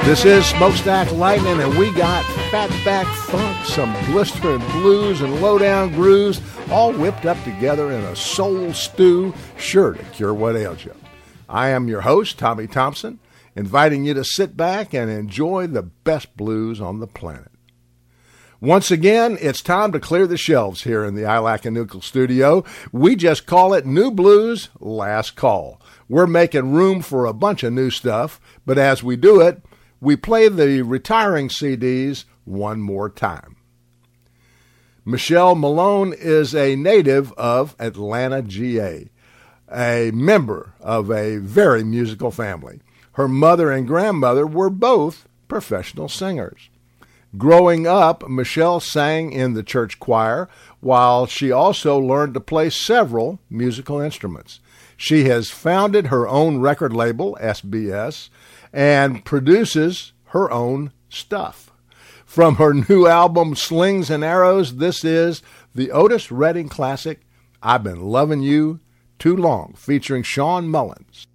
This is Smokestack Lightning, and we got fatback funk, some blistering blues, and lowdown grooves, all whipped up together in a soul stew, sure to cure what ails you. I am your host, Tommy Thompson, inviting you to sit back and enjoy the best blues on the planet. Once again, it's time to clear the shelves here in the Ilac-A-Nucle studio. We just call it New Blues Last Call. We're making room for a bunch of new stuff, but as we do it, we play the retiring CDs one more time. Michelle Malone is a native of Atlanta, GA, a member of a very musical family. Her mother and grandmother were both professional singers. Growing up, Michelle sang in the church choir, while she also learned to play several musical instruments. She has founded her own record label, SBS, and produces her own stuff. From her new album, Slings and Arrows, this is the Otis Redding classic, I've Been Loving You Too Long, featuring Sean Mullins.